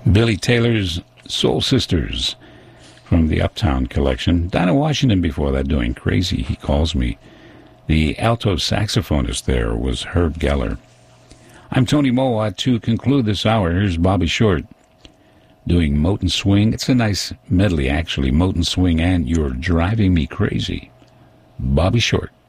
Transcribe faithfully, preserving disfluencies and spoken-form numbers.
Billy Taylor's Soul Sisters from the Uptown collection. Dinah Washington before that doing Crazy, He Calls Me. The alto saxophonist there was Herb Geller. I'm Tony Mowat. To conclude this hour, here's Bobby Short doing Moten Swing. It's a nice medley, actually, Moten Swing and You're Driving Me Crazy. Bobby Short.